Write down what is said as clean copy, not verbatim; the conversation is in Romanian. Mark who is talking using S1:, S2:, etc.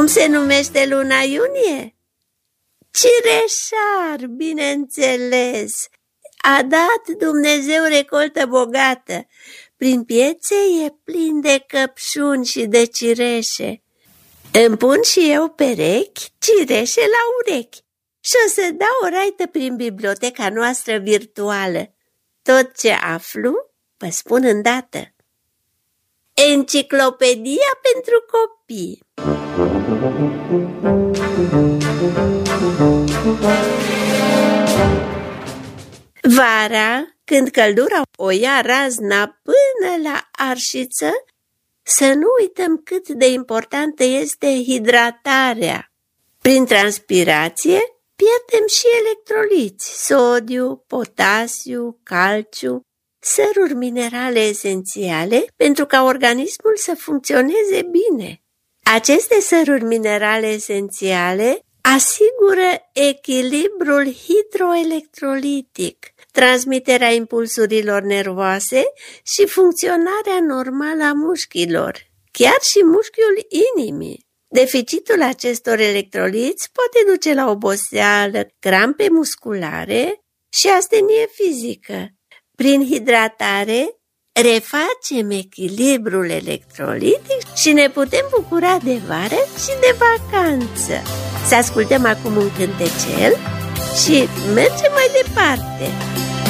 S1: Cum se numește luna iunie? Cireșar, bineînțeles. A dat Dumnezeu recoltă bogată. Prin piețe e plin de căpșuni și de cireșe. Îmi pun și eu perechi, cireșe la urechi și o să dau o raită prin biblioteca noastră virtuală. Tot ce aflu, vă spun îndată. Enciclopedia pentru copii. Vara, când căldura o ia razna până la arșiță, să nu uităm cât de importantă este hidratarea. Prin transpirație pierdem și electroliți, sodiu, potasiu, calciu, săruri minerale esențiale pentru ca organismul să funcționeze bine. Aceste săruri minerale esențiale asigură echilibrul hidroelectrolitic, transmiterea impulsurilor nervoase și funcționarea normală a mușchilor, chiar și mușchiul inimii. Deficitul acestor electroliți poate duce la oboseală, crampe musculare și astenie fizică. Prin hidratare refacem echilibrul electrolitic și ne putem bucura de vară și de vacanță. Să ascultăm acum un cântecel și mergem mai departe.